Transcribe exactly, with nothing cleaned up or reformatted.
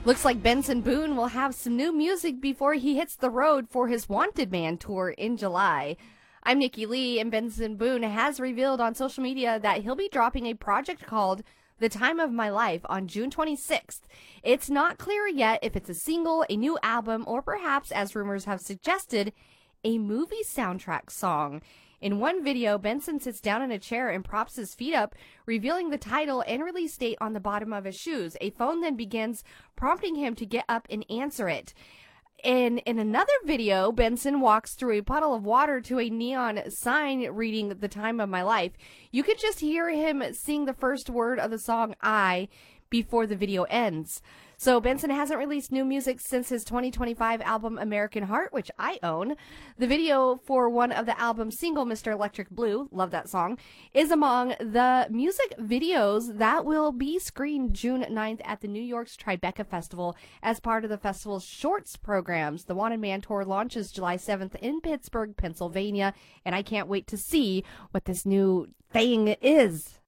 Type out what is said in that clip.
Looks like Benson Boone will have some new music before he hits the road for his Wanted Man tour in July. I'm Nikki Lee, and Benson Boone has revealed on social media that he'll be dropping a project called The Time of My Life on June twenty-sixth. It's not clear yet if it's a single, a new album, or perhaps, as rumors have suggested, a movie soundtrack song. In one video, Benson sits down in a chair and props his feet up, revealing the title and release date on the bottom of his shoes. A phone then begins prompting him to get up and answer it. In, in another video, Benson walks through a puddle of water to a neon sign reading The Time of My Life. You could just hear him sing the first word of the song, I, before the video ends. So Benson hasn't released new music since his twenty twenty-five album American Heart, which I own. The video for one of the album's single, Mister Electric Blue, love that song, is among the music videos that will be screened June ninth at the New York's Tribeca Festival as part of the festival's shorts programs. The Wanted Man Tour launches July seventh in Pittsburgh, Pennsylvania, and I can't wait to see what this new thing is.